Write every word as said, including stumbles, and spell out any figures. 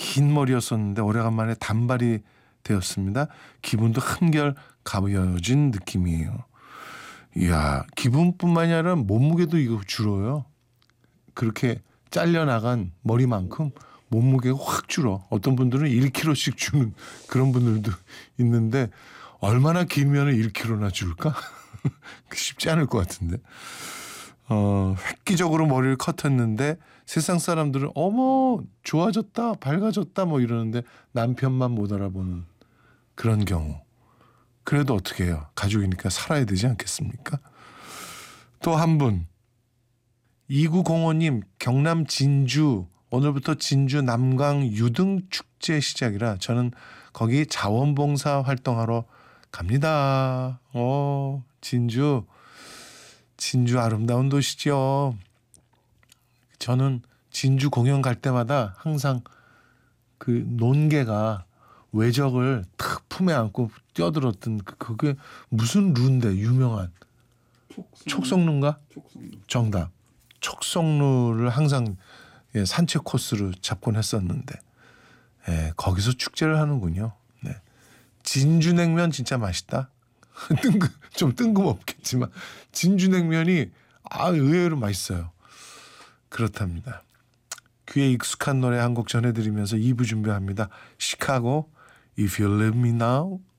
긴 머리였었는데 오래간만에 단발이 되었습니다. 기분도 한결 가벼워진 느낌이에요. 이야, 기분뿐만이 아니라 몸무게도 이거 줄어요. 그렇게 잘려나간 머리만큼 몸무게가 확 줄어. 어떤 분들은 일 킬로그램씩 주는 그런 분들도 있는데 얼마나 길면 일 킬로그램나 줄까? 쉽지 않을 것 같은데. 어, 획기적으로 머리를 컷했는데 세상 사람들은 어머 좋아졌다 밝아졌다 뭐 이러는데 남편만 못 알아보는 그런 경우. 그래도 어떻게 해요? 가족이니까 살아야 되지 않겠습니까? 또 한 분 이구공오 님 경남 진주 오늘부터 진주 남강 유등축제 시작이라 저는 거기 자원봉사 활동하러 갑니다. 어, 진주 진주 아름다운 도시죠. 저는 진주 공연 갈 때마다 항상 그 논개가 외적을 탁 품에 안고 뛰어들었던 그, 그게 무슨 루인데 유명한 촉성루인가? 촉성루. 정답. 촉성루를 항상 예, 산책 코스로 잡곤 했었는데 예, 거기서 축제를 하는군요. 네. 진주냉면 진짜 맛있다. 뜬금 좀 뜬금없겠지만 진주냉면이 아 의외로 맛있어요. 그렇답니다. 귀에 익숙한 노래 한 곡 전해드리면서 이 부 준비합니다. 시카고 If You Leave Me Now.